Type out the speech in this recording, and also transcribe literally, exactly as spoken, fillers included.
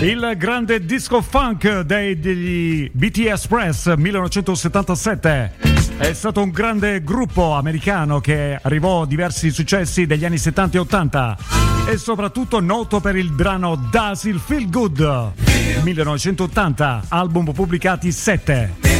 Il grande disco funk dei, degli B T Express millenovecentosettantasette è stato un grande gruppo americano che arrivò a diversi successi degli anni settanta e ottanta e soprattutto noto per il brano Does It Feel Good millenovecentottanta, album pubblicati sette.